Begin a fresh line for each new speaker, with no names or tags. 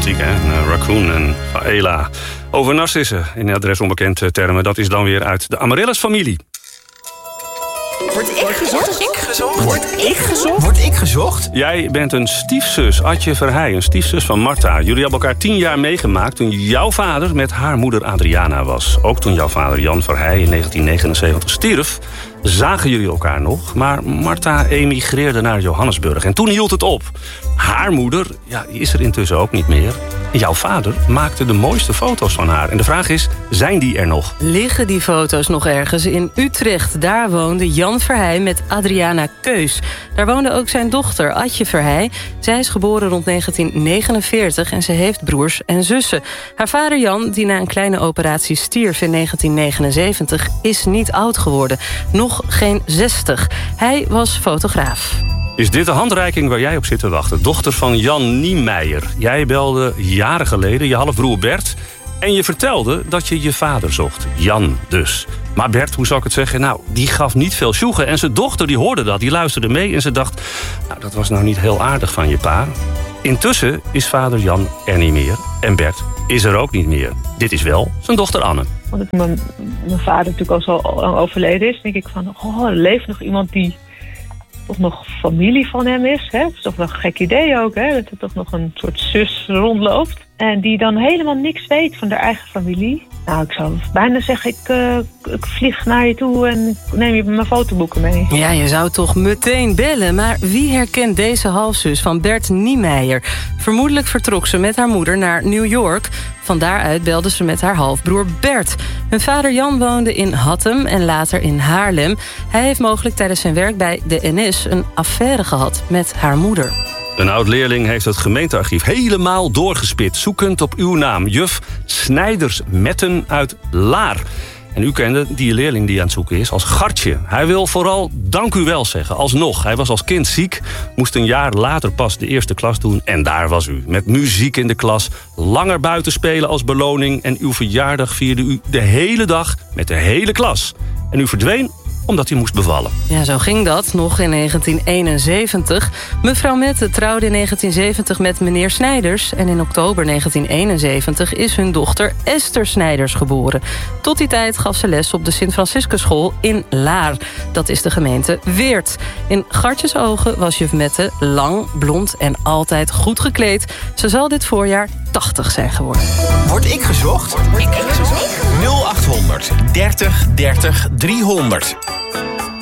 klassiek, hè? Raccoon en Faela. Over narcissen, in adres onbekend termen. Dat is dan weer uit de Amaryllis-familie.
Word ik gezocht?
Word ik gezocht?
Jij bent een stiefzus, Adje Verheij, een stiefzus van Marta. Jullie hebben elkaar 10 jaar meegemaakt toen jouw vader met haar moeder Adriana was. Ook toen jouw vader Jan Verheij in 1979 stierf, zagen jullie elkaar nog. Maar Marta emigreerde naar Johannesburg en toen hield het op. Haar moeder, die is er intussen ook niet meer. En jouw vader maakte de mooiste foto's van haar. En de vraag is, zijn die er nog?
Liggen die foto's nog ergens in Utrecht? Daar woonde Jan Verheij met Adriana Keus. Daar woonde ook zijn dochter, Adje Verheij. Zij is geboren rond 1949 en ze heeft broers en zussen. Haar vader Jan, die na een kleine operatie stierf in 1979... is niet oud geworden. Nog geen 60. Hij was fotograaf.
Is dit de handreiking waar jij op zit te wachten? Dochter van Jan Niemeyer. Jij belde jaren geleden je halfbroer Bert en je vertelde dat je je vader zocht. Jan dus. Maar Bert, hoe zou ik het zeggen? Nou, die gaf niet veel sjoegen. En zijn dochter die hoorde dat, die luisterde mee en ze dacht... nou, dat was nou niet heel aardig van je pa. Intussen is vader Jan er niet meer en Bert is er ook niet meer. Dit is wel zijn dochter Anne.
Want mijn vader natuurlijk al zo lang overleden is, denk ik van... er leeft nog iemand die toch nog familie van hem is. Hè? Dat is toch wel een gek idee ook, hè? Dat er toch nog een soort zus rondloopt. En die dan helemaal niks weet van haar eigen familie. Nou, ik zou bijna zeggen, ik vlieg naar je toe en neem je mijn fotoboeken mee.
Ja, je zou toch meteen bellen. Maar wie herkent deze halfzus van Bert Niemeyer? Vermoedelijk vertrok ze met haar moeder naar New York. Van daaruit belde ze met haar halfbroer Bert. Hun vader Jan woonde in Hattem en later in Haarlem. Hij heeft mogelijk tijdens zijn werk bij de NS een affaire gehad met haar moeder.
Een oud-leerling heeft het gemeentearchief helemaal doorgespit... zoekend op uw naam, juf Snijders-Metten uit Laar. En u kende die leerling die aan het zoeken is als Gartje. Hij wil vooral dank u wel zeggen, alsnog. Hij was als kind ziek, moest een jaar later pas de eerste klas doen... en daar was u, met muziek in de klas, langer buiten spelen als beloning... en uw verjaardag vierde u de hele dag met de hele klas. En u verdween omdat hij moest bevallen.
Ja, zo ging dat, nog in 1971. Mevrouw Mette trouwde in 1970 met meneer Snijders... en in oktober 1971 is hun dochter Esther Snijders geboren. Tot die tijd gaf ze les op de Sint-Franciscusschool in Laar. Dat is de gemeente Weert. In Gartjes ogen was juf Mette lang, blond en altijd goed gekleed. Ze zal dit voorjaar 80 zijn geworden.
Word ik gezocht? 0800 30 30 300.